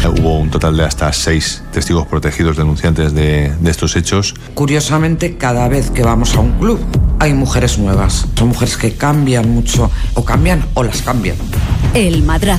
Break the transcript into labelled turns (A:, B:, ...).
A: Hubo un total de hasta 6 testigos protegidos denunciantes de estos hechos.
B: Curiosamente, cada vez que vamos a un club hay mujeres nuevas. Son mujeres que cambian mucho, o cambian o las cambian.
C: El Madrazo.